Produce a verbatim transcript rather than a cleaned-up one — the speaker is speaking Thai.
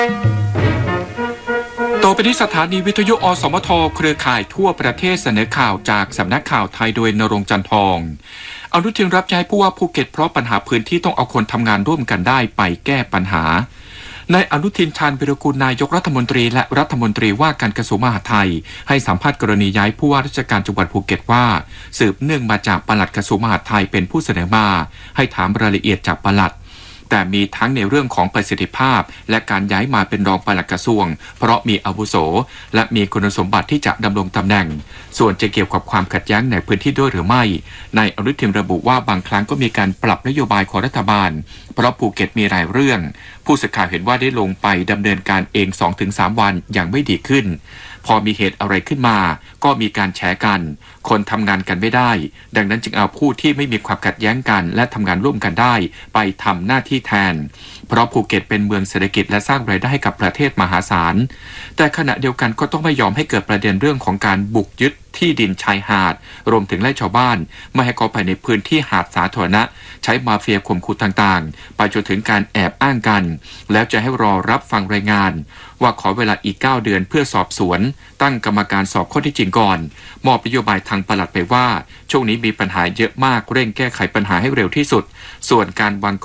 ต่อไปที่สถานีวิทยุอสมทเครือข่ายทั่วประเทศเสนอข่าวจากสำนักข่าวไทยโดยณรงค์จันทร์ทองอนุทินรับย้ายผู้ว่าภูเก็ตเพราะปัญหาพื้นที่ต้องเอาคนทำงานร่วมกันได้ไปแก้ปัญหานายอนุทินชาญวิรากูลนายกรัฐมนตรีและรัฐมนตรีว่าการกระทรวงมหาดไทยให้สัมภาษณ์กรณีย้ายผู้ว่าราชการจังหวัดภูเก็ตว่าสืบเนื่องมาจากปลัดกระทรวงมหาดไทยเป็นผู้เสนอมาให้ถามรายละเอียดจากปลัดแต่มีทั้งในเรื่องของประสิทธิภาพและการย้ายมาเป็นรองปลัดกระทรวงเพราะมีอาวุโสและมีคุณสมบัติที่จะดำรงตำแหน่งส่วนจะเกี่ยวกับความขัดแย้งในพื้นที่ด้วยหรือไม่นายอนุทินระบุว่าบางครั้งก็มีการปรับนโยบายของรัฐบาลเพราะภูเก็ตมีหลายเรื่องผู้สื่อข่าวเห็นว่าได้ลงไปดำเนินการเอง สองถึงสาม วันอย่างไม่ดีขึ้นพอมีเหตุอะไรขึ้นมาก็มีการแฉกันคนทำงานกันไม่ได้ดังนั้นจึงเอาผู้ที่ไม่มีความขัดแย้งกันและทำงานร่วมกันได้ไปทำหน้าที่แทนเพราะภูเก็ตเป็นเมืองเศรษฐกิจและสร้างรายได้ให้กับประเทศมหาศาลแต่ขณะเดียวกันก็ต้องไม่ยอมให้เกิดประเด็นเรื่องของการบุกยึดที่ดินชายหาดรวมถึงไล่ชาวบ้านไม่ให้เข้าไปในพื้นที่หาดสาธารณะใช้มาเฟียข่มขู่ต่างๆไปจนถึงการแอบอ้างกันแล้วจะให้รอรับฟังรายงานว่าขอเวลาอีกเก้าเดือนเพื่อสอบสวนตั้งกรรมการสอบข้อเท็จจริงก่อนมอบนโยบายทางปลัดไปว่าช่วงนี้มีปัญหาเยอะมากเร่งแก้ไขปัญหาให้เร็วที่สุดส่วนการวาง